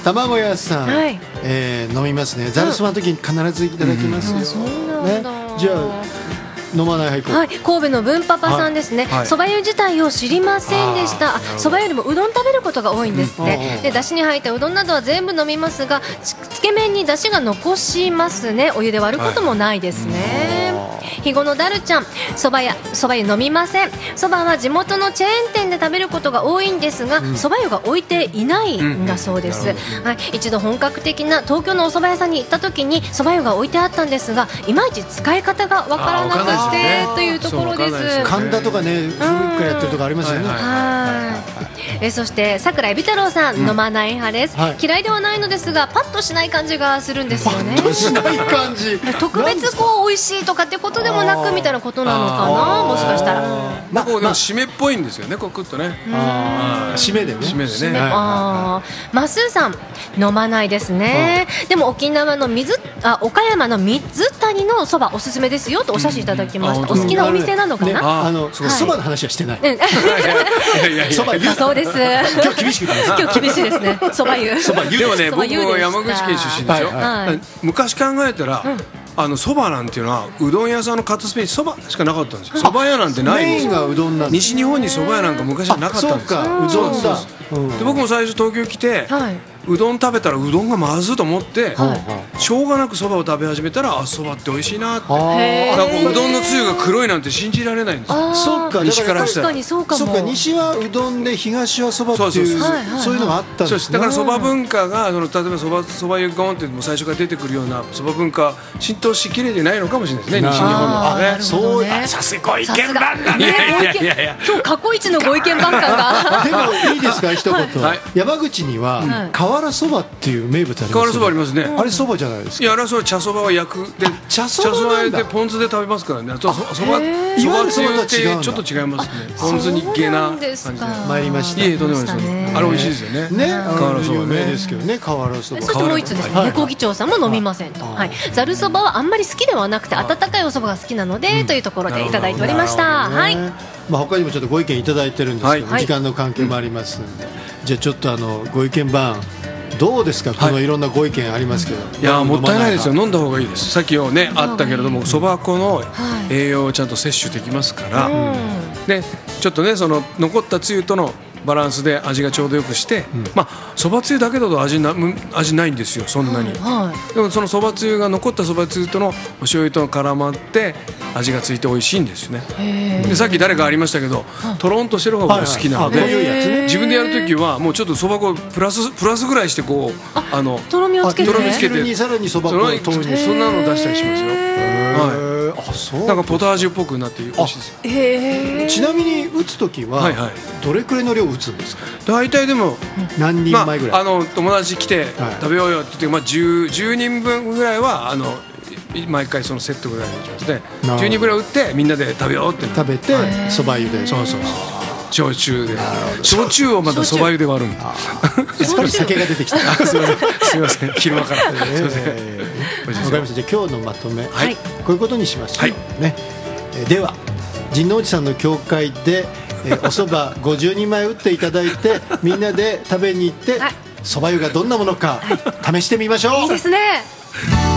卵屋さん、 はい、 飲みますね。ざるそばの時に必ずいただきますよ、ね、じゃあ飲まないはいこう、 はい、神戸の文パパさんですね。そば湯自体を知りませんでした。そば湯よりもうどん食べることが多いんですって。で、だしに入ったうどんなどは全部飲みますが、つけ麺にだしが残しますね。お湯で割ることもないですね。肥後のだるちゃん、そば湯飲みません。そばは地元のチェーン店で食べることが多いんですが、そば湯が置いていないんだそうです。はい、一度本格的な東京のお蕎麦屋さんに行った時にそば湯が置いてあったんですが、いまいち使い方がわからなくてというところです。 神田とかね、古くからやってるとこありますよね。 そして桜井美太郎さん、飲まない派です。嫌いではないのですが、パッとしない感じがするんですよね。 パッとしない感じ。 特別こう美味しいとかってことでもなくみたいなことなのかな、もしかしたら。 まあ締めっぽいんですよね、こうクッとね。 締めでね。 締めでね。 マスーさん、飲まないですね。でも沖縄の岡山の水谷のそばおすすめですよとお写真いただきました。お好きなお店なのかな。 そばの話はしてない。 そば湯だそうです。 今日厳しいですね。そば湯。 でもね、僕も山口県出身でしょ。昔考えたらそばなんていうのはうどん屋さんの片隅にそばしかなかったんですよ。そば屋なんてないんですよ。西日本にそば屋なんか昔はなかったんですよ。 うどんだ。 で、僕も最初東京来てうどん食べたらうどんがまずいと思ってしょうがなくそばを食べ始めたら、そばって美味しいなって。だからうどんのつゆが黒いなんて信じられないんですよ。 そっか、 西からしたら。 確かにそうかも。 そっか、西はうどんで東はそばっていうそういうのがあったんですね。 だからそば文化が例えばそば湯ゴンって最初から出てくるようなそば文化浸透しきれてないのかもしれないですね、西日本のね。 そう、さすがご意見番だね。 今日過去一のご意見番感が。 でもいいですか、一言。山口には瓦そばっていう名物あります。 瓦そばありますね。 あれそばじゃないですか。 いや、あれはそれ茶そばは焼くで、茶そばでポン酢で食べますからね。そばつゆってちょっと違いますね。ポン酢にゲな感じで参りました。 いえ、とんでもないです。あれ美味しいですよね。 瓦そば有名ですけどね、瓦そば。 そしてもう一つですね、猫議長さんも飲みませんと。ざるそばはあんまり好きではなくて、温かいおそばが好きなのでというところでいただいておりました。はい。 他にもちょっとご意見いただいてるんですけど、時間の関係もありますので、じゃあちょっとご意見番どうですか。このいろんなご意見ありますけど、 いや、もったいないですよ。飲んだ方がいいです。さっきねあったけれども、そば粉の栄養をちゃんと摂取できますから、でちょっとね、その残ったつゆとのバランスで味がちょうどよくして、そばつゆだけだと味ないんですよ、そんなに。でもそのそばつゆが残ったそばつゆとのお醤油と絡まって味がついて美味しいんですよね。で、さっき誰かありましたけど、とろんとしてる方が好きなので、自分でやるときはもうちょっとそば粉プラスぐらいしてこうとろみをつけてさらにそば粉を投入、 そんなの出したりしますよ。なんかポタージュっぽくなって美味しいですよ。 ちなみに打つときはどれくらいの量打つんですか。 大体でも何人前ぐらい。 友達来て食べようよって言って、10人分ぐらいは毎回そのセットぐらいにしますね。10人ぐらい打ってみんなで食べようって食べて、そば湯で。 そう焼酎をまたそば湯で割るんだ。 酒が出てきた。 すみません、昼間から。すみません。わかりました。じゃあ今日のまとめ、こういうことにしましょうね。では神農寺さんの教会でお蕎麦50人前打っていただいて、みんなで食べに行って、蕎麦湯がどんなものか試してみましょう。 いいですね。